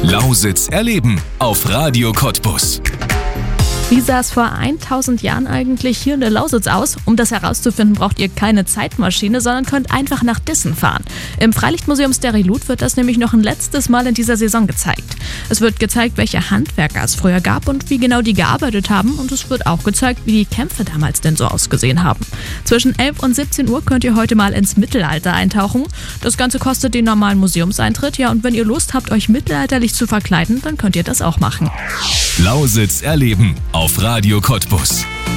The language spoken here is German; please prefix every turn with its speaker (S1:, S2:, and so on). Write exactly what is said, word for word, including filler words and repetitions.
S1: Lausitz erleben auf Radio Cottbus.
S2: Wie sah es vor tausend Jahren eigentlich hier in der Lausitz aus? Um das herauszufinden, braucht ihr keine Zeitmaschine, sondern könnt einfach nach Dissen fahren. Im Freilichtmuseum Sterilut wird das nämlich noch ein letztes Mal in dieser Saison gezeigt. Es wird gezeigt, welche Handwerker es früher gab und wie genau die gearbeitet haben. Und es wird auch gezeigt, wie die Kämpfe damals denn so ausgesehen haben. Zwischen elf und siebzehn Uhr könnt ihr heute mal ins Mittelalter eintauchen. Das Ganze kostet den normalen Museumseintritt. Ja, und wenn ihr Lust habt, euch mittelalterlich zu verkleiden, dann könnt ihr das auch machen.
S1: Lausitz erleben auf Radio Cottbus.